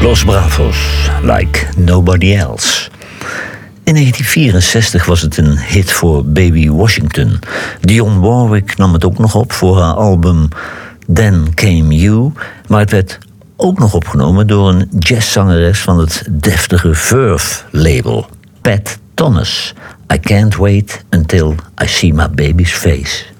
Los Bravos, Like Nobody Else. In 1964 was het een hit voor Baby Washington. Dionne Warwick nam het ook nog op voor haar album Then Came You, maar het werd ook nog opgenomen door een jazzzangeres van het deftige Verve-label, Pat Thomas. I Can't Wait Until I See My Baby's Face.